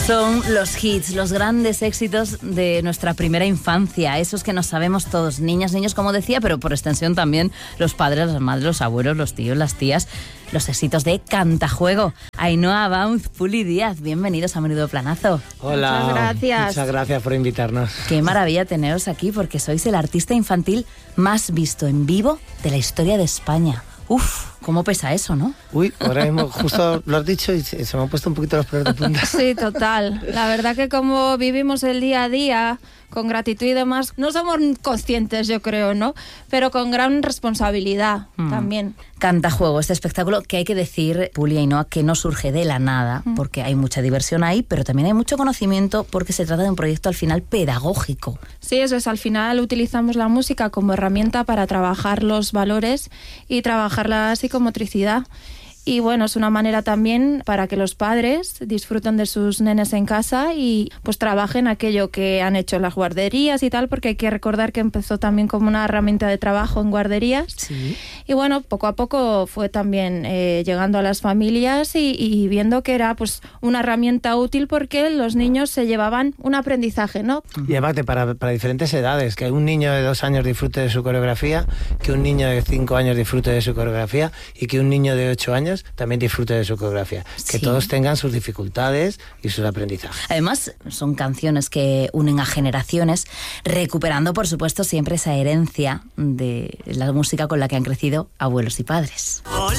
Son los hits, los grandes éxitos de nuestra primera infancia, esos que nos sabemos todos, niñas, niños, como decía, pero por extensión también los padres, las madres, los abuelos, los tíos, las tías, los éxitos de Cantajuego. Ainhoa Baunz, Puli Díaz, bienvenidos a Menudo Planazo. Hola, muchas gracias. Muchas gracias por invitarnos. Qué maravilla teneros aquí porque sois el artista infantil más visto en vivo de la historia de España. Uf, cómo pesa eso, ¿no? Uy, ahora mismo justo lo has dicho y se me han puesto un poquito los pelos de punta. Sí, total. La verdad que como vivimos el día a día con gratitud y demás, no somos conscientes, yo creo, ¿no? Pero con gran responsabilidad también. Cantajuego, este espectáculo que hay que decir, Puli y Ainhoa, que no surge de la nada, porque hay mucha diversión ahí, pero también hay mucho conocimiento porque se trata de un proyecto al final pedagógico. Sí, eso es. Al final utilizamos la música como herramienta para trabajar los valores y trabajar la psicomotricidad. Y bueno, es una manera también para que los padres disfruten de sus nenes en casa y pues trabajen aquello que han hecho en las guarderías y tal, porque hay que recordar que empezó también como una herramienta de trabajo en guarderías. Sí. Y bueno, poco a poco fue también llegando a las familias y viendo que era pues una herramienta útil porque los niños se llevaban un aprendizaje, ¿no? Y aparte, para diferentes edades, que un niño de 2 años disfrute de su coreografía, que un niño de 5 años disfrute de su coreografía y que un niño de 8 años también disfrute de su coreografía. Que Sí. todos tengan sus dificultades y sus aprendizajes. Además, son canciones que unen a generaciones, recuperando, por supuesto, siempre esa herencia de la música con la que han crecido abuelos y padres.